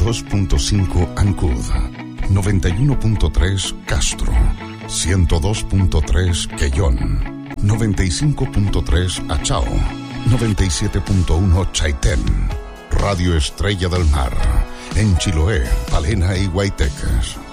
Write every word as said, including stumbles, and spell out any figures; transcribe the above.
dos punto cinco Ancud, noventa y uno punto tres Castro, ciento dos punto tres Quellón, noventa y cinco punto tres Achao, noventa y siete punto uno Chaitén, Radio Estrella del Mar, en Chiloé, Palena y Guaytecas.